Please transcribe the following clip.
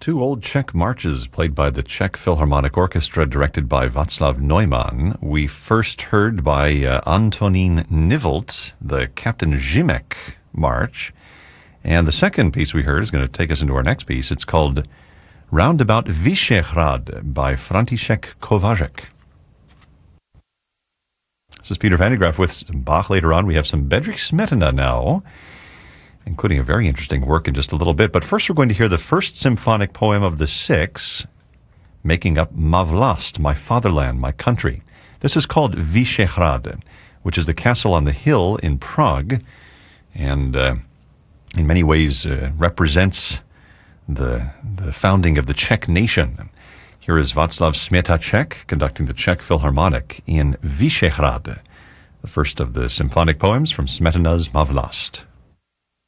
Two old Czech marches played by the Czech Philharmonic Orchestra, directed by Václav Neumann. We first heard by Antonín Nivelt, the Captain Žimek March. And the second piece we heard is going to take us into our next piece. It's called Roundabout Vyšehrad by František Kováček. This is Peter Van de Graaff with Bach. Later on, we have some Bedřich Smetana now, including a very interesting work in just a little bit. But first, we're going to hear the first symphonic poem of the six, making up Má vlast, my fatherland, my country. This is called Vyšehrad, which is the castle on the hill in Prague, and in many ways represents the founding of the Czech nation. Here is Václav Smetacek conducting the Czech Philharmonic in Vyšehrad, the first of the symphonic poems from Smetana's Má vlast.